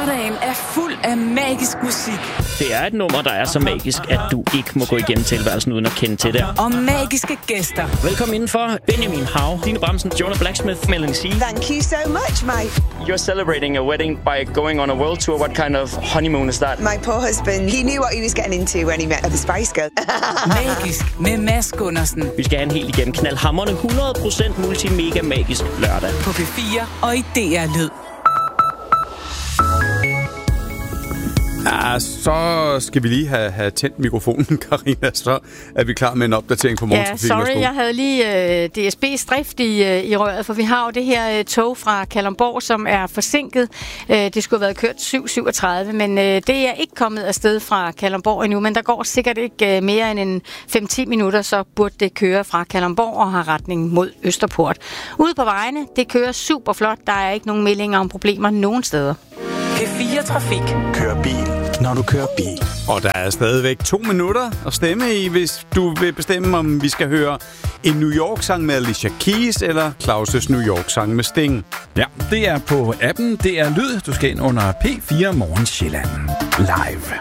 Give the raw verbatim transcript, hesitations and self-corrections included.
Hverdagen er fuld af magisk musik. Det er et nummer, der er så magisk, at du ikke må gå igennem tilværelsen uden at kende til det. Og magiske gæster. Velkommen indenfor. Benjamin Hav, Dine Bramsen, Jonah Blacksmith, Melanie C. Thank you so much, mate. You're celebrating a wedding by going on a world tour. What kind of honeymoon is that? My poor husband, he knew what he was getting into when he met the Spice Girl. Magisk med Mads Gundersen. Vi skal have en helt igennem knaldhamrende hundrede procent multimega magisk lørdag. På P fire og i D R Lyd. Ja, så skal vi lige have, have tændt mikrofonen, Karina, så er vi klar med en opdatering på morgentrafikken. Ja, sorry, jeg havde lige øh, D S B's drift i, øh, i røret, for vi har jo det her øh, tog fra Kalundborg, som er forsinket. Øh, det skulle have været kørt syv syvogtredive, men øh, det er ikke kommet afsted fra Kalundborg endnu, men der går sikkert ikke øh, mere end en fem til ti minutter, så burde det køre fra Kalundborg og have retning mod Østerport. Ude på vejene, det kører super flot, der er ikke nogen meldinger om problemer nogen steder. P fire Trafik. Kør bil, når du kører bil. Og der er stadigvæk to minutter at stemme i, hvis du vil bestemme, om vi skal høre en New York-sang med Alicia Keys eller Claus' New York-sang med Sting. Ja, det er på appen. Det er lyd. Du skal ind under P fire Morgen Sjælland. Live.